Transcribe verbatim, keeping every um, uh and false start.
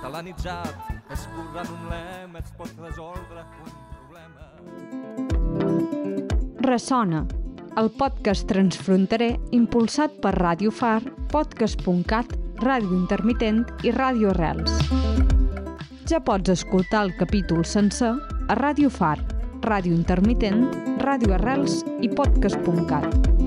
catalanitzat, escurrant un lema es pot resoldre un problema. Ressona, el podcast transfronterer impulsat per Ràdio Far, podcast punt cat, Ràdio Intermitent i Ràdio Arrels. Ja pots escoltar el capítol sencer a Ràdio Far, Ràdio Intermitent, Ràdio Arrels i podcast punt cat.